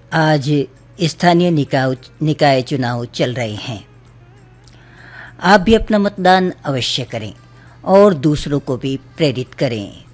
आज स्थानीय निकाय चुनाव चल रहे हैं। आप भी अपना मतदान अवश्य करें और दूसरों को भी प्रेरित करें।